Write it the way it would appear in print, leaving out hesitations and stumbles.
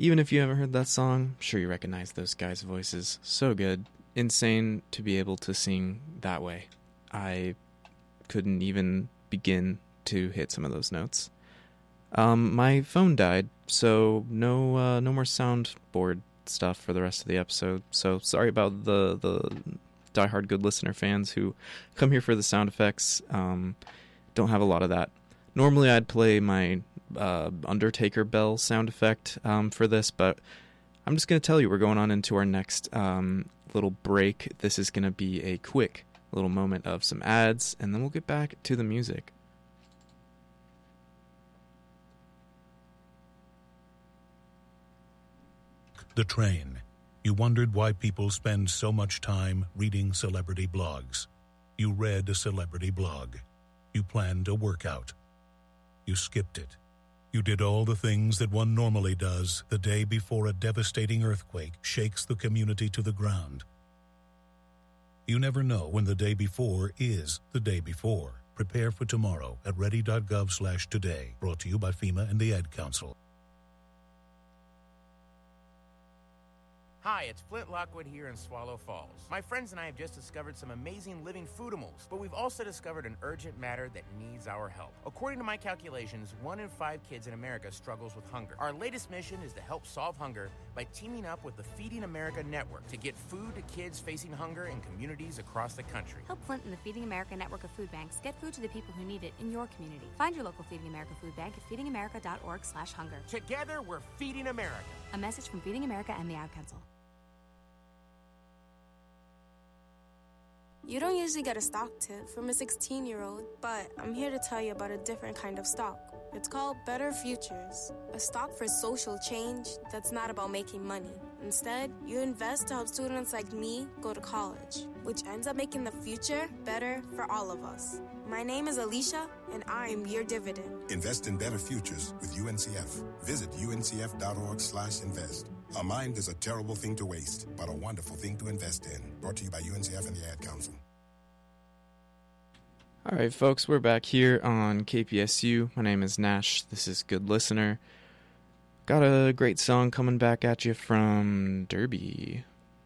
Even if you haven't heard that song, I'm sure you recognize those guys' voices. So good. Insane to be able to sing that way. I couldn't even begin to hit some of those notes. My phone died, so no more soundboard stuff for the rest of the episode. So sorry about the diehard good listener fans who come here for the sound effects. Don't have a lot of that. Normally I'd play my Undertaker bell sound effect for this, but I'm just going to tell you we're going on into our next little break. This is going to be a quick little moment of some ads, and then we'll get back to the music. The Train. You wondered why people spend so much time reading celebrity blogs. You read a celebrity blog. You planned a workout. You skipped it. You did all the things that one normally does the day before a devastating earthquake shakes the community to the ground. You never know when the day before is the day before. Prepare for tomorrow at ready.gov/today. Brought to you by FEMA and the Ad Council. Hi, it's Flint Lockwood here in Swallow Falls. My friends and I have just discovered some amazing living foodimals, but we've also discovered an urgent matter that needs our help. According to my calculations, 1 in 5 kids in America struggles with hunger. Our latest mission is to help solve hunger by teaming up with the Feeding America Network to get food to kids facing hunger in communities across the country. Help Flint and the Feeding America Network of food banks get food to the people who need it in your community. Find your local Feeding America food bank at feedingamerica.org/hunger. Together, we're Feeding America. A message from Feeding America and the Ad Council. You don't usually get a stock tip from a 16-year-old, but I'm here to tell you about a different kind of stock. It's called Better Futures, a stock for social change that's not about making money. Instead, you invest to help students like me go to college, which ends up making the future better for all of us. My name is Alicia, and I'm your dividend. Invest in better futures with UNCF. Visit uncf.org/invest. A mind is a terrible thing to waste, but a wonderful thing to invest in. Brought to you by UNCF and the Ad Council. All right, folks, we're back here on KPSU. My name is Nash. This is Good Listener. Got a great song coming back at you from Derby.